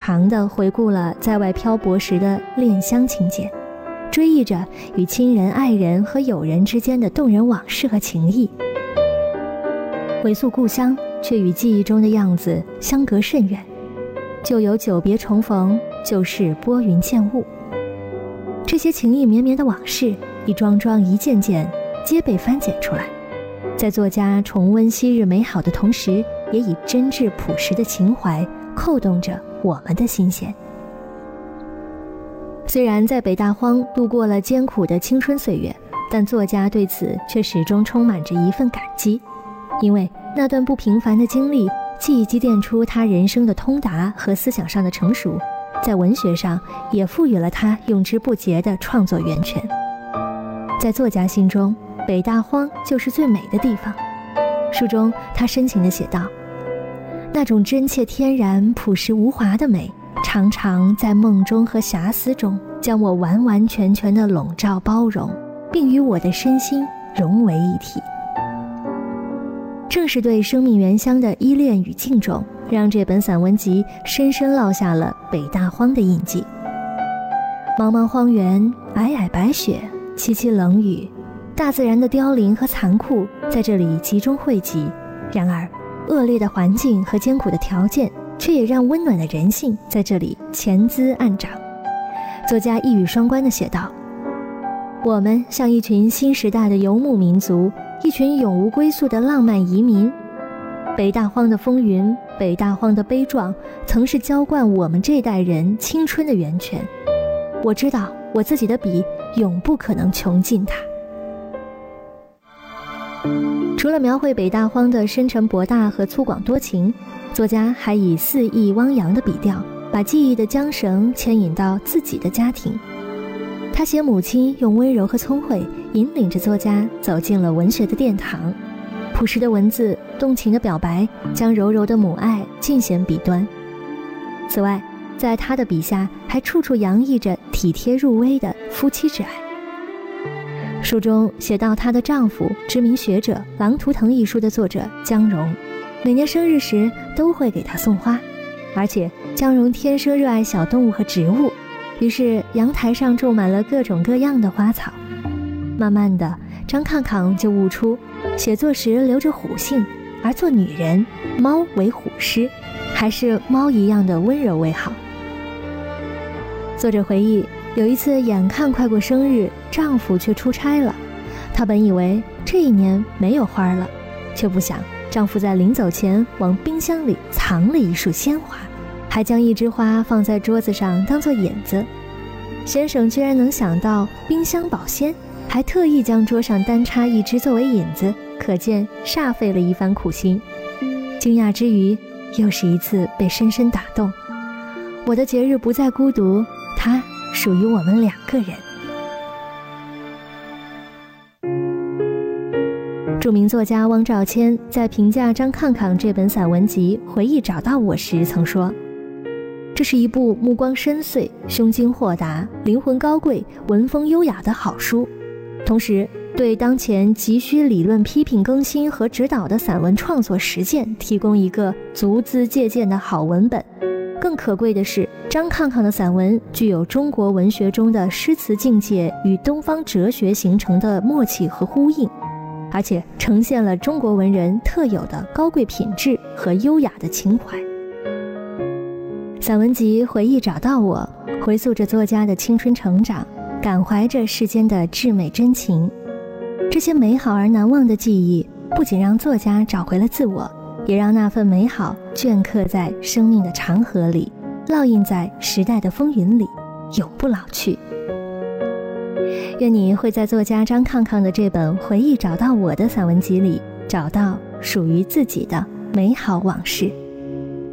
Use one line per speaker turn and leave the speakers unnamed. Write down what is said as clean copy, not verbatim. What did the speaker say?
长地回顾了在外漂泊时的恋乡情节，追忆着与亲人、爱人和友人之间的动人往事和情谊。回溯故乡，却与记忆中的样子相隔甚远，就有久别重逢，旧事拨云见雾。这些情意绵绵的往事，一桩桩一件件，皆被翻检出来，在作家重温昔日美好的同时，也以真挚朴实的情怀扣动着我们的心弦。虽然在北大荒度过了艰苦的青春岁月，但作家对此却始终充满着一份感激，因为那段不平凡的经历既积淀出他人生的通达和思想上的成熟，在文学上也赋予了他用之不竭的创作源泉。在作家心中，北大荒就是最美的地方。书中他深情地写道，那种真切天然、朴实无华的美，常常在梦中和遐思中将我完完全全地笼罩包容，并与我的身心融为一体。正是对生命原乡的依恋与敬重，让这本散文集深深烙下了北大荒的印记。茫茫荒原，皑皑白雪，凄凄冷雨，大自然的凋零和残酷在这里集中汇集。然而恶劣的环境和艰苦的条件，却也让温暖的人性在这里潜滋暗长。作家一语双关地写道，我们像一群新时代的游牧民族，一群永无归宿的浪漫移民。北大荒的风云，北大荒的悲壮，曾是浇灌我们这代人青春的源泉。我知道我自己的笔永不可能穷尽它。除了描绘北大荒的深沉博大和粗犷多情，作家还以肆意汪洋的笔调，把记忆的缰绳牵引到自己的家庭。他写母亲用温柔和聪慧引领着作家走进了文学的殿堂，朴实的文字，动情的表白，将柔柔的母爱尽显笔端。此外，在他的笔下还处处洋溢着体贴入微的夫妻之爱。书中写到她的丈夫知名学者《狼图腾》一书的作者江蓉，每年生日时都会给她送花，而且江蓉天生热爱小动物和植物，于是阳台上种满了各种各样的花草。慢慢的，张抗抗就悟出写作时留着虎性，而做女人，猫为虎师，还是猫一样的温柔为好。作者回忆，有一次眼看快过生日，丈夫却出差了，她本以为这一年没有花了，却不想丈夫在临走前往冰箱里藏了一束鲜花，还将一枝花放在桌子上当作引子。先生居然能想到冰箱保鲜，还特意将桌上单插一枝作为引子，可见煞费了一番苦心。惊讶之余，又是一次被深深打动。我的节日不再孤独，它属于我们两个人。著名作家汪兆谦在评价张抗抗这本散文集《回忆找到我》时曾说，这是一部目光深邃、胸襟豁达、灵魂高贵、文风优雅的好书，同时对当前急需理论批评更新和指导的散文创作实践提供一个足资借鉴的好文本。更可贵的是，张抗抗的散文具有中国文学中的诗词境界与东方哲学形成的默契和呼应，而且呈现了中国文人特有的高贵品质和优雅的情怀。散文集《回忆找到我》回溯着作家的青春成长，感怀着世间的至美真情。这些美好而难忘的记忆，不仅让作家找回了自我，也让那份美好镌刻在生命的长河里，烙印在时代的风云里，永不老去。愿你会在作家张抗抗的这本《回忆找到我》的散文集里，找到属于自己的美好往事。